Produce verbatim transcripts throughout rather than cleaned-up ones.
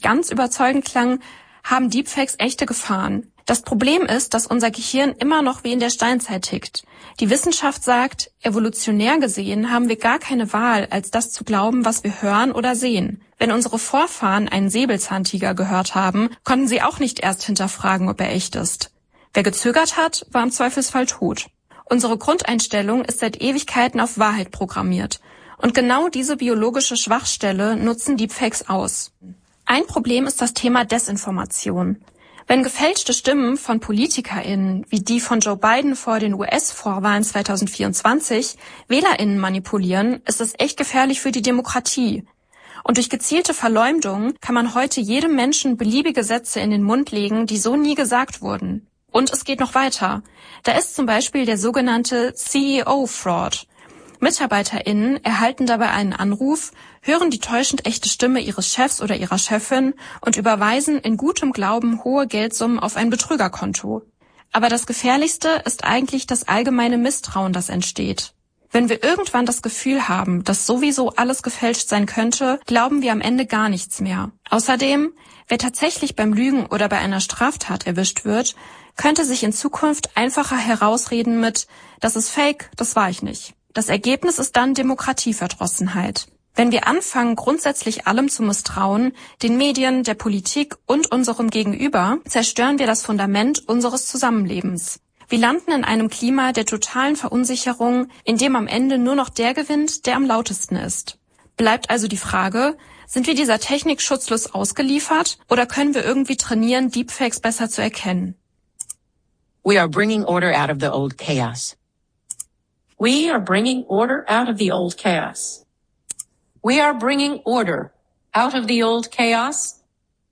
nicht ganz überzeugend klang, haben Deepfakes echte Gefahren. Das Problem ist, dass unser Gehirn immer noch wie in der Steinzeit tickt. Die Wissenschaft sagt, evolutionär gesehen haben wir gar keine Wahl, als das zu glauben, was wir hören oder sehen. Wenn unsere Vorfahren einen Säbelzahntiger gehört haben, konnten sie auch nicht erst hinterfragen, ob er echt ist. Wer gezögert hat, war im Zweifelsfall tot. Unsere Grundeinstellung ist seit Ewigkeiten auf Wahrheit programmiert. Und genau diese biologische Schwachstelle nutzen Deepfakes aus. Ein Problem ist das Thema Desinformation. Wenn gefälschte Stimmen von PolitikerInnen, wie die von Joe Biden vor den U S-Vorwahlen zwanzig vierundzwanzig, WählerInnen manipulieren, ist es echt gefährlich für die Demokratie. Und durch gezielte Verleumdung kann man heute jedem Menschen beliebige Sätze in den Mund legen, die so nie gesagt wurden. Und es geht noch weiter. Da ist zum Beispiel der sogenannte C E O-Fraud. MitarbeiterInnen erhalten dabei einen Anruf, hören die täuschend echte Stimme ihres Chefs oder ihrer Chefin und überweisen in gutem Glauben hohe Geldsummen auf ein Betrügerkonto. Aber das Gefährlichste ist eigentlich das allgemeine Misstrauen, das entsteht. Wenn wir irgendwann das Gefühl haben, dass sowieso alles gefälscht sein könnte, glauben wir am Ende gar nichts mehr. Außerdem, wer tatsächlich beim Lügen oder bei einer Straftat erwischt wird, könnte sich in Zukunft einfacher herausreden mit „Das ist Fake, das war ich nicht". Das Ergebnis ist dann Demokratieverdrossenheit. Wenn wir anfangen, grundsätzlich allem zu misstrauen, den Medien, der Politik und unserem Gegenüber, zerstören wir das Fundament unseres Zusammenlebens. Wir landen in einem Klima der totalen Verunsicherung, in dem am Ende nur noch der gewinnt, der am lautesten ist. Bleibt also die Frage, sind wir dieser Technik schutzlos ausgeliefert oder können wir irgendwie trainieren, Deepfakes besser zu erkennen? We are bringing order out of the old chaos. We are bringing order out of the old chaos. We are bringing order out of the old chaos.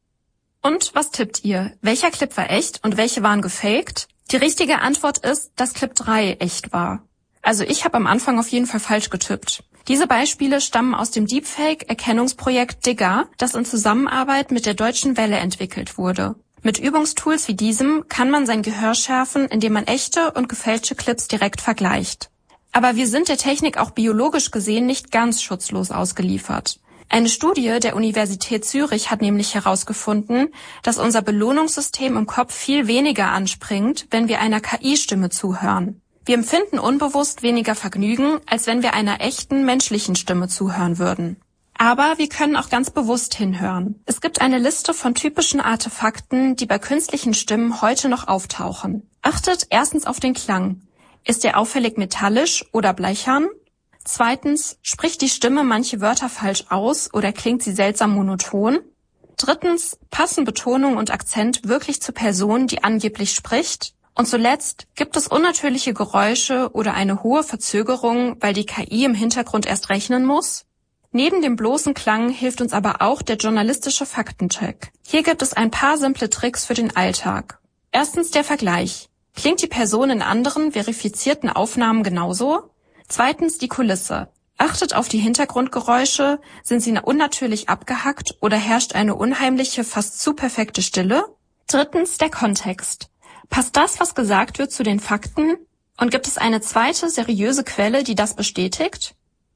Und was tippt ihr? Welcher Clip war echt und welche waren gefaked? Die richtige Antwort ist, dass Clip drei echt war. Also ich habe am Anfang auf jeden Fall falsch getippt. Diese Beispiele stammen aus dem Deepfake-Erkennungsprojekt Digger, das in Zusammenarbeit mit der Deutschen Welle entwickelt wurde. Mit Übungstools wie diesem kann man sein Gehör schärfen, indem man echte und gefälschte Clips direkt vergleicht. Aber wir sind der Technik auch biologisch gesehen nicht ganz schutzlos ausgeliefert. Eine Studie der Universität Zürich hat nämlich herausgefunden, dass unser Belohnungssystem im Kopf viel weniger anspringt, wenn wir einer K I-Stimme zuhören. Wir empfinden unbewusst weniger Vergnügen, als wenn wir einer echten menschlichen Stimme zuhören würden. Aber wir können auch ganz bewusst hinhören. Es gibt eine Liste von typischen Artefakten, die bei künstlichen Stimmen heute noch auftauchen. Achtet erstens auf den Klang. Ist er auffällig metallisch oder blechern? Zweitens, spricht die Stimme manche Wörter falsch aus oder klingt sie seltsam monoton? Drittens, passen Betonung und Akzent wirklich zur Person, die angeblich spricht? Und zuletzt, gibt es unnatürliche Geräusche oder eine hohe Verzögerung, weil die K I im Hintergrund erst rechnen muss? Neben dem bloßen Klang hilft uns aber auch der journalistische Faktencheck. Hier gibt es ein paar simple Tricks für den Alltag. Erstens der Vergleich. Klingt die Person in anderen verifizierten Aufnahmen genauso? Zweitens die Kulisse. Achtet auf die Hintergrundgeräusche. Sind sie unnatürlich abgehackt oder herrscht eine unheimliche, fast zu perfekte Stille? Drittens der Kontext. Passt das, was gesagt wird, zu den Fakten? Und gibt es eine zweite, seriöse Quelle, die das bestätigt?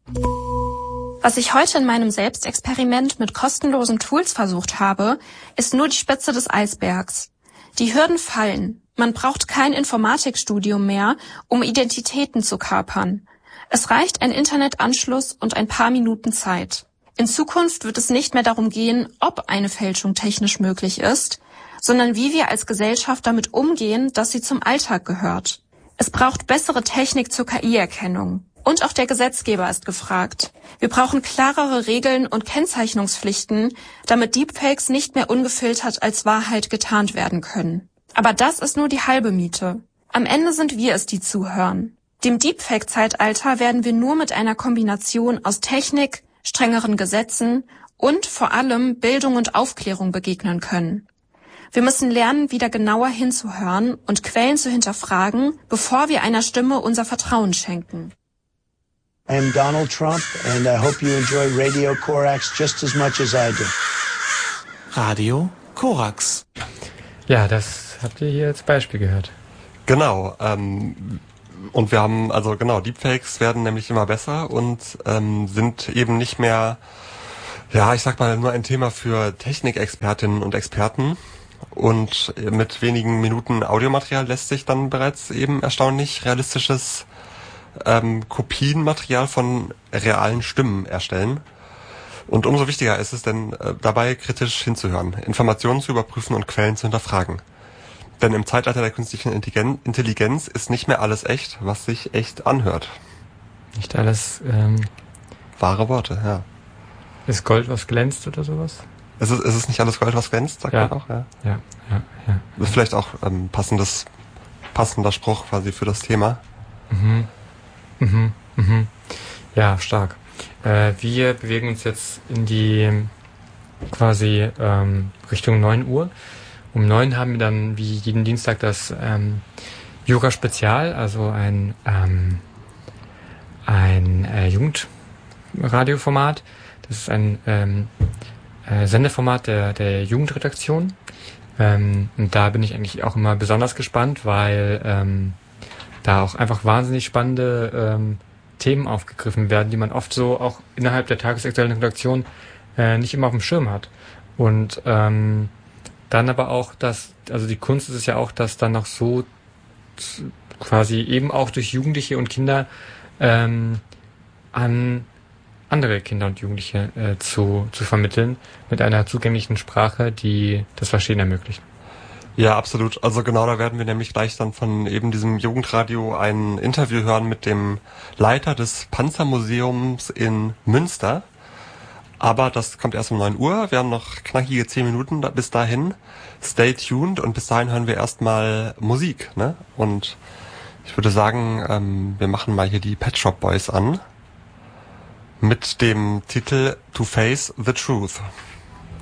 Was ich heute in meinem Selbstexperiment mit kostenlosen Tools versucht habe, ist nur die Spitze des Eisbergs. Die Hürden fallen. Man braucht kein Informatikstudium mehr, um Identitäten zu kapern. Es reicht ein Internetanschluss und ein paar Minuten Zeit. In Zukunft wird es nicht mehr darum gehen, ob eine Fälschung technisch möglich ist, sondern wie wir als Gesellschaft damit umgehen, dass sie zum Alltag gehört. Es braucht bessere Technik zur K I-Erkennung. Und auch der Gesetzgeber ist gefragt. Wir brauchen klarere Regeln und Kennzeichnungspflichten, damit Deepfakes nicht mehr ungefiltert als Wahrheit getarnt werden können. Aber das ist nur die halbe Miete. Am Ende sind wir es, die zuhören. Dem Deepfake-Zeitalter werden wir nur mit einer Kombination aus Technik, strengeren Gesetzen und vor allem Bildung und Aufklärung begegnen können. Wir müssen lernen, wieder genauer hinzuhören und Quellen zu hinterfragen, bevor wir einer Stimme unser Vertrauen schenken. I am Donald Trump and I hope you enjoy Radio Korax just as much as I do. Radio Korax. Ja, das habt ihr hier als Beispiel gehört. Genau, ähm, und wir haben, also genau, Deepfakes werden nämlich immer besser und ähm, sind eben nicht mehr Ja, ich sag mal, nur ein Thema für Technikexpertinnen und Experten. Und mit wenigen Minuten Audiomaterial lässt sich dann bereits eben erstaunlich realistisches ähm, Kopienmaterial von realen Stimmen erstellen. Und umso wichtiger ist es denn äh, dabei kritisch hinzuhören, Informationen zu überprüfen und Quellen zu hinterfragen. Denn im Zeitalter der künstlichen Intelligenz ist nicht mehr alles echt, was sich echt anhört. Nicht alles ähm, wahre Worte, ja. Ist Gold, was glänzt oder sowas? Ist es, ist es nicht alles Gold, was glänzt, sagt ja. man auch? Ja, ja, ja. ja. Das ist vielleicht auch ähm, passendes, passender Spruch quasi für das Thema. Mhm. Mhm. Mhm. Ja, stark. Äh, wir bewegen uns jetzt in die quasi ähm, Richtung neun Uhr. Um neun haben wir dann wie jeden Dienstag das ähm, Jura Spezial, also ein ähm, ein äh, Jugendradioformat. Das ist ein ähm, äh, Sendeformat der, der Jugendredaktion. Ähm, und da bin ich eigentlich auch immer besonders gespannt, weil ähm, da auch einfach wahnsinnig spannende ähm, Themen aufgegriffen werden, die man oft so auch innerhalb der tagesaktuellen Redaktion äh, nicht immer auf dem Schirm hat. Und ähm, dann aber auch, dass, also die Kunst ist es ja auch, dass dann noch so z- quasi eben auch durch Jugendliche und Kinder ähm, an andere Kinder und Jugendliche äh, zu, zu vermitteln mit einer zugänglichen Sprache, die das Verstehen ermöglicht. Ja, absolut. Also genau, da werden wir nämlich gleich dann von eben diesem Jugendradio ein Interview hören mit dem Leiter des Panzermuseums in Münster. Aber das kommt erst um neun Uhr. Wir haben noch knackige zehn Minuten da, bis dahin. Stay tuned und bis dahin hören wir erstmal Musik, ne? Und ich würde sagen, ähm, wir machen mal hier die Pet Shop Boys an mit dem Titel To Face the Truth.